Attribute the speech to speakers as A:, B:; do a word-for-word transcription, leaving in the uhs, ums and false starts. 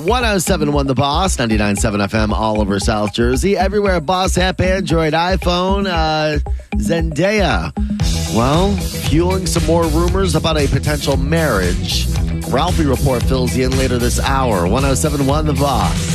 A: one oh seven point one The Boss, ninety-nine point seven F M all over South Jersey. Everywhere, Boss app, Android, iPhone, uh, Zendaya. Well, fueling some more rumors about a potential marriage. Ralphie Report fills you in later this hour. one oh seven point one The Boss.